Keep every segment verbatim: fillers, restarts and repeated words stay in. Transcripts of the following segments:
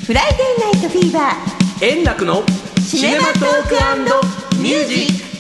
フライデーナイトフィーバー、 円楽のシネマトーク&ミュージック。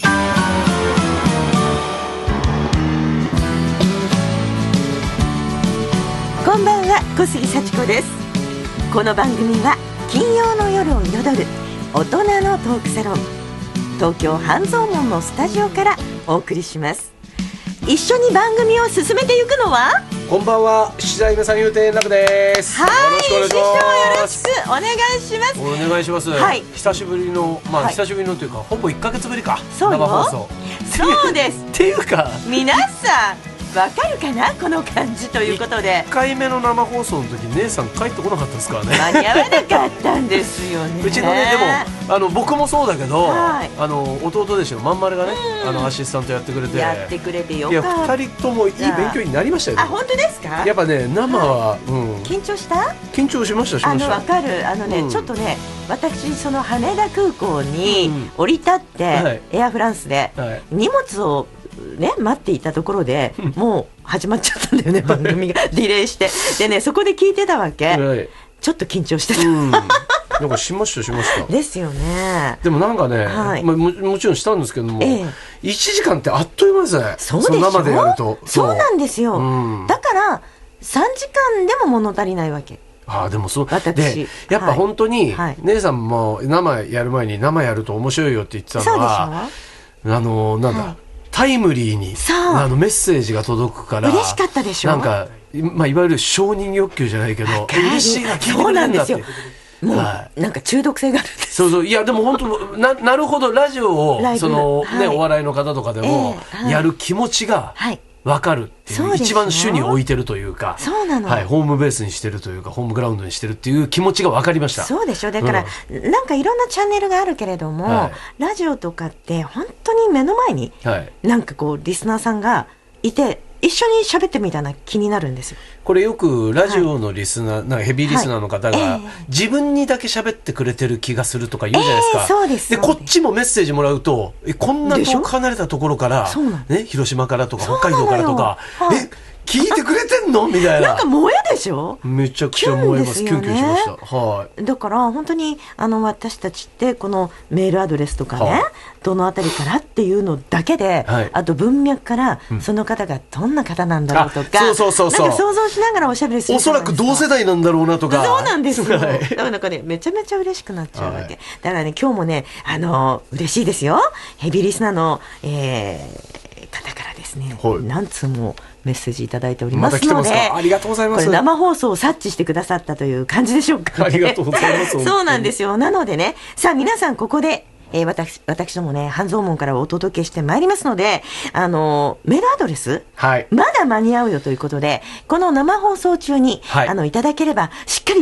こんばんは、小杉幸子です。この番組は金曜の夜を彩る大人のトークサロン、東京半蔵門のスタジオからお送りします。一緒に番組を進めていくのは、 こんばんは、七代目三遊亭円楽です。 はい、 よろしくお願いします。 師匠よろしくお願いします。 お願いします、はい、久しぶりの、まあ、はい、久しぶりのというかほぼいっかげつぶりか。 そうよ、 生放送。 そうですっていうか皆さんわかるかな、この感じということで、 いっかいめの生放送の時姉さん帰ってこなかったですからね。 間に合わなかったんですよね。 うちのね、でもあの僕もそうだけど、 はい、 あの弟でしょ、まんまるがね、あのアシスタントやってくれてやってくれてよかった。 いやふたりともいい勉強になりましたよ。 あ、本当ですか。 やっぱね、生は、 はい、うん、緊張した。 緊張しましたしました。 あの分かる、あのね、うん、ちょっとね、私その羽田空港に降り立って、うん、はい、エアフランスで、はい、荷物をね、待っていたところでもう始まっちゃったんだよね番組がディレイしてでね、そこで聞いてたわけ、はい、ちょっと緊張してた、うん、なんかしましたしましたですよね。 でもなんかね、はい、まあ、も, もちろんしたんですけども、ええ、いちじかんってあっという間ですね。 そうでしょ、 生でやると。 そうなんですよ、うん、だからさんじかんでも物足りないわけ。 ああ、でもそうで、やっぱ本当に、はい、姉さんも生やる前に生やると面白いよって言ってたのは、あのなんだ、はい、タイムリーにあのメッセージが届くから嬉しかったでしょ。なんか、 まあ、いわゆる承認欲求じゃないけど、嬉しいな、聞いてくれるんだって。 もう、はい、なんか中毒性があるんです。 そうそう、いやでも本当 な, なるほど、ラジオをその、はい、ね、お笑いの方とかでも、えーはい、やる気持ちが分かるっていう、一番主に置いてるというか、 そうなの、 はい、ホームベースにしてるというか、ホームグラウンドにしてるっていう気持ちが分かりました。 そうでしょ。だから、うん、なんかいろんなチャンネルがあるけれども、はい、ラジオとかって本当に目の前に、はい、なんかこうリスナーさんがいて一緒に喋ってみたいな気になるんですよ。これよくラジオのリスナー、はい、なんかヘビーリスナーの方が、はい、えー、自分にだけ喋ってくれてる気がするとか言うじゃないですか、 えー、そうです。 でこっちもメッセージもらうと、えこんな遠く離れたところから、ね、広島からとか北海道からとか、え聞いてくれてんのみたいな。 なんか萌えでしょ。 めちゃくちゃ萌えます。キュンキュンしました。はい。 だから本当にあの私たちってこのメールアドレスとかね、はあ、どのあたりからっていうのだけで、はい、あと文脈からその方がどんな方なんだろうとか、 うん、そうそうそうそう、 なんか想像しながらおしゃべりする。 おそらく同世代なんだろうなとか。 そうなんですよ。はい、だからなんかね、めちゃめちゃ嬉しくなっちゃうわけ。はい、だからね、今日もね、あの嬉しいですよ。ヘビーリスナーの、えー、方からですね、はい、何通もメッセージいただいておりますので、 ありがとうございます。 これ生放送を察知してくださったという感じでしょうか、ね、 ありがとうございますそうなんですよ。なのでね、さあ皆さんここで、えー、私, 私どもね、半蔵門からお届けしてまいりますので、あのメールアドレス、はい、まだ間に合うよということで、この生放送中に、はい、あのいただければしっかり